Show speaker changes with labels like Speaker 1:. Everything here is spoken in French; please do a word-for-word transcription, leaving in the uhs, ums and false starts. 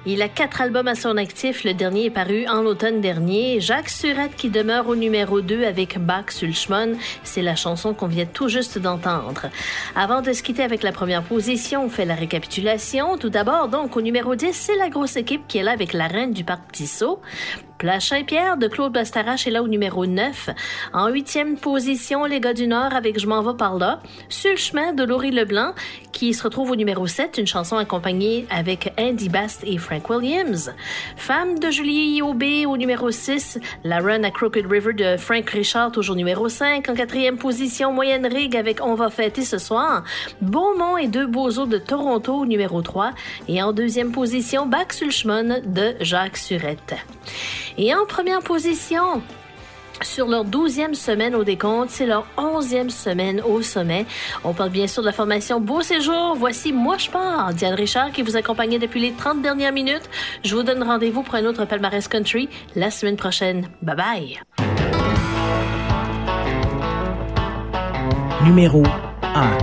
Speaker 1: Il a quatre albums à son actif. Le dernier est paru en l'automne dernier. Jacques Surette qui demeure au numéro deux avec Bach Sulchman. C'est la chanson qu'on vient tout juste d'entendre. Avant de se quitter avec la première position, on fait la récapitulation. Tout d'abord, donc, au numéro dix, c'est la grosse équipe qui est là avec la reine du parc Tissot. Plage Saint-Pierre de Claude Bastarache est là au numéro neuf. En huitième position, les gars du Nord avec Je m'en vais par là. Sur le chemin de Laurie Leblanc qui se retrouve au numéro sept, une chanson accompagnée avec Andy Bast et Frank Williams. Femme de Julie Aubé au numéro six. La Run à Crooked River de Frank Richard toujours numéro cinq. En quatrième position, Moyenne Rig avec On va fêter ce soir. Beaumont et Deux beaux os de Toronto au numéro trois. Et en deuxième position, Bach Sulchman de Jacques Surette. Et en première position, sur leur douzième semaine au décompte, c'est leur onzième semaine au sommet. On parle bien sûr de la formation Beau Séjour. Voici Moi je pars, Diane Richard qui vous accompagnait depuis les trente dernières minutes. Je vous donne rendez-vous pour un autre palmarès country la semaine prochaine. Bye bye.
Speaker 2: Numéro un.